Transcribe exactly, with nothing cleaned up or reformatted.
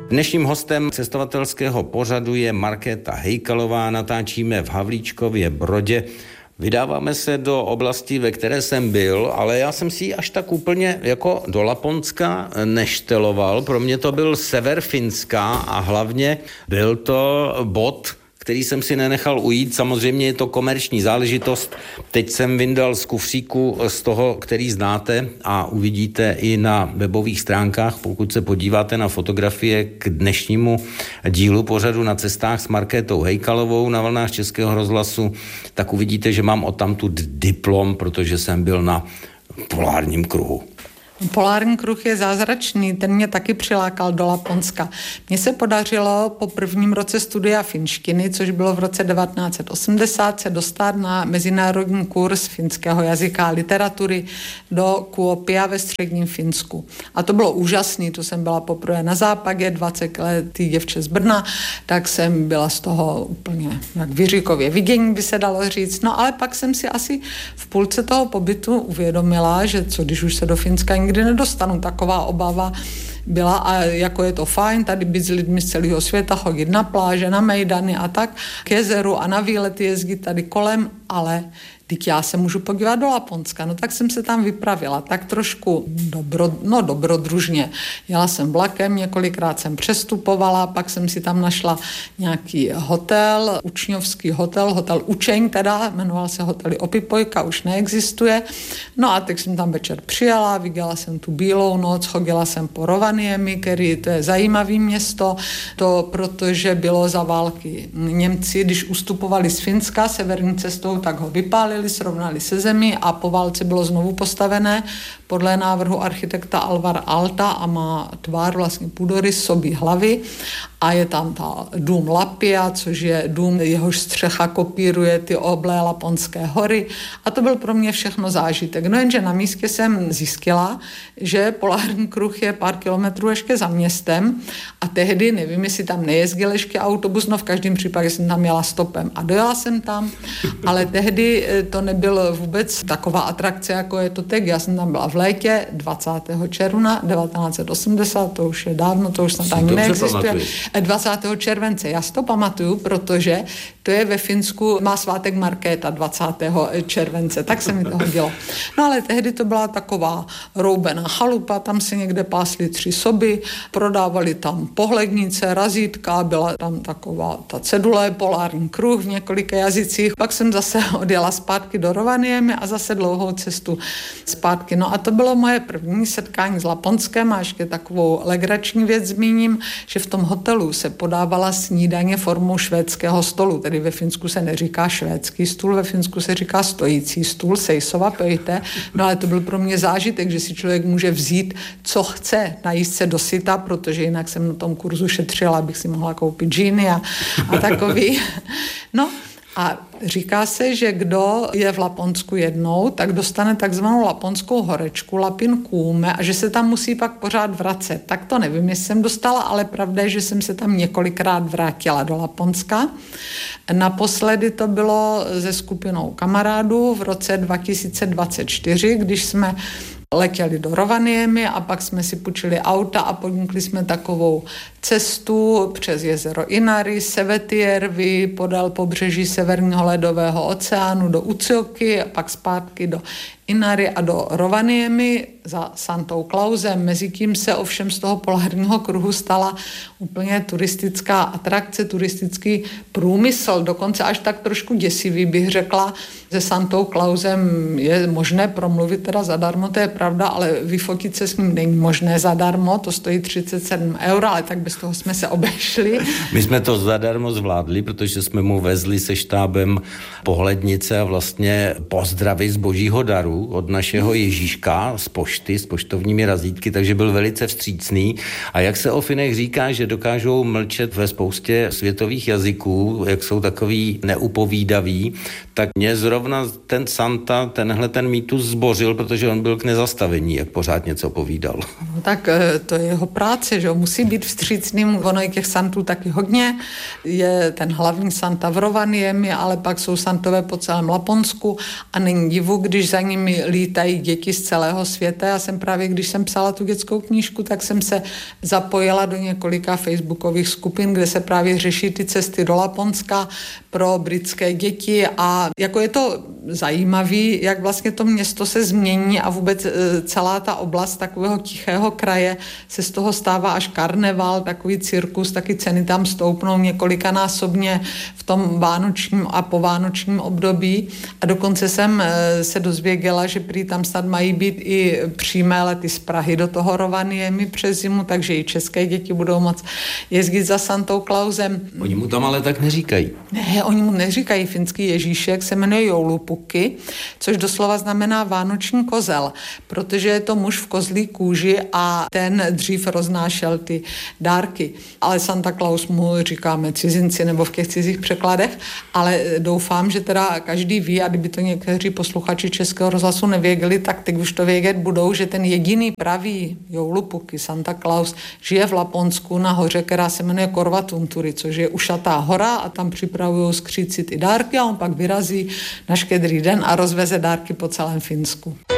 Dnešním hostem cestovatelského pořadu je Markéta Hejkalová, natáčíme v Havlíčkově Brodě. Vydáváme se do oblasti, ve které jsem byl, ale já jsem si až tak úplně jako do Laponska nešteloval. Pro mě to byl sever Finska a hlavně byl to bod, který jsem si nenechal ujít. Samozřejmě je to komerční záležitost. Teď jsem vyndal z kufříku z toho, který znáte a uvidíte i na webových stránkách. Pokud se podíváte na fotografie k dnešnímu dílu pořadu Na cestách s Markétou Hejkalovou na vlnách Českého rozhlasu, tak uvidíte, že mám odtamtud diplom, protože jsem byl na polárním kruhu. Polární kruh je zázračný, ten mě taky přilákal do Laponska. Mně se podařilo po prvním roce studia finštiny, což bylo v roce devatenáct set osmdesát, se dostat na mezinárodní kurz finského jazyka a literatury do Kuopia ve středním Finsku. A to bylo úžasný, to jsem byla poprvé na západě, dvacetiletý děvče z Brna, tak jsem byla z toho úplně jak vyříkově vidění, by se dalo říct. No ale pak jsem si asi v půlce toho pobytu uvědomila, že co když už se do Finska kdy nedostanu, taková obava byla a jako je to fajn tady být s lidmi z celého světa, chodit na pláže, na mejdany a tak, k jezeru a na výlety jezdit tady kolem, ale teď já se můžu podívat do Laponska. No tak jsem se tam vypravila, tak trošku dobro, no dobrodružně. Jela jsem vlakem, několikrát jsem přestupovala, pak jsem si tam našla nějaký hotel, učňovský hotel, hotel Učeň teda, jmenoval se hotel Opipojka, už neexistuje. No a teď jsem tam večer přijela, viděla jsem tu bílou noc, chodila jsem po Rovaniemi, který to je zajímavý město, to protože bylo za války. Němci, když ustupovali z Finska severní cestou, tak ho vypálili, srovnali se zemí a po válce bylo znovu postavené podle návrhu architekta Alvar Alta a má tvar vlastně půdorys sobí hlavy a je tam ta dům Lapia, což je dům, jehož střecha kopíruje ty oblé laponské hory a to byl pro mě všechno zážitek. No jenže na místě jsem zjistila, že polární kruh je pár kilometrů ještě za městem a tehdy, nevím, jestli tam nejezdil ještě autobus, no v každém případě jsem tam jela stopem a dojela jsem tam, ale tehdy to nebyl vůbec taková atrakce, jako je to teď. Já jsem tam byla v létě dvacátého června devatenáct set osmdesát, to už je dávno, to už tam ani neexistuje. dvacátého července, já si to pamatuju, protože to je ve Finsku, má svátek Markéta dvacátého července, tak se mi to hodilo. No ale tehdy to byla taková roubená chalupa, tam se někde pásly tři soby, prodávali tam pohlednice, razítka, byla tam taková ta cedule, polární kruh v několika jazycích. Pak jsem zase odjela zpátky do Rovaniemi a zase dlouhou cestu zpátky. No a to bylo moje první setkání s Laponskem a ještě takovou legrační věc zmíním, že v tom hotelu se podávala snídaně formou švédského stolu, tedy ve Finsku se neříká švédský stůl, ve Finsku se říká stojící stůl, sejsova pejte, no ale to byl pro mě zážitek, že si člověk může vzít, co chce, najíst se dosyta, protože jinak jsem na tom kurzu šetřila, abych si mohla koupit džíny a, a takový. No, a říká se, že kdo je v Laponsku jednou, tak dostane takzvanou laponskou horečku, lapin kůme, a že se tam musí pak pořád vracet. Tak to nevím, jestli jsem dostala, ale pravda je, že jsem se tam několikrát vrátila do Laponska. Naposledy to bylo se skupinou kamarádů v roce dva tisíce dvacet čtyři, když jsme letěli do Rovaniemi a pak jsme si půjčili auta a podnikli jsme takovou cestu přes jezero Inari, Sevetijärvi, podél pobřeží Severního ledového oceánu do Utsjoky a pak zpátky do Inari a do Rovaniemi za Santou Klausem. Mezitím se ovšem z toho polárního kruhu stala úplně turistická atrakce, turistický průmysl, dokonce až tak trošku děsivý, bych řekla. Se Santou Klausem je možné promluvit teda zadarmo, to je pravda, ale vyfotit se s ním není možné zadarmo, to stojí třicet sedm eur, ale tak bez toho jsme se obešli. My jsme to zadarmo zvládli, protože jsme mu vezli se štábem pohlednice a vlastně pozdravy z Božího daru od našeho Ježíška z pošty, s poštovními razítky, takže byl velice vstřícný. A jak se o Finech říká, že dokážou mlčet ve spoustě světových jazyků, jak jsou takový neupovídaví, tak mě zrovna ten Santa, tenhle ten mýtus zbořil, protože on byl k nezastavení, jak pořád něco povídal. No, tak to je jeho práce, že musí být vstřícným, ono je těch Santů taky hodně, je ten hlavní Santa v Rovaniemi, ale pak jsou Santové po celém Laponsku a není divu, když za nimi mi lítají děti z celého světa. Já jsem právě, když jsem psala tu dětskou knížku, tak jsem se zapojila do několika facebookových skupin, kde se právě řeší ty cesty do Laponska pro britské děti a jako je to zajímavý, jak vlastně to město se změní a vůbec celá ta oblast takového tichého kraje se z toho stává až karneval, takový cirkus, taky ceny tam stoupnou několikanásobně v tom vánočním a povánočním období a dokonce jsem se dozvěděla, že prý tam snad mají být i přímé lety z Prahy do toho Rovaniemi přes zimu, takže i české děti budou moct jezdit za Santou Clausem. Oni mu tam ale tak neříkají. Ne, oni mu neříkají finský Ježíšek, se jmenuje Joulupukki, což doslova znamená vánoční kozel, protože je to muž v kozlí kůži a ten dřív roznášel ty dárky. Ale Santa Claus mu říkáme cizinci nebo v těch cizích překladech, ale doufám, že teda každý ví, a kdyby to někteří posluchači Českého rozhlasu nevěděli, tak teď už to vědět budou, že ten jediný pravý Joulupukki, Santa Claus, žije v Laponsku na hoře, která se jmenuje Korvatunturi, což je ušatá hora a tam připravují skříci ty dárky a on pak vyrazí na Štědrý den a rozveze dárky po celém Finsku.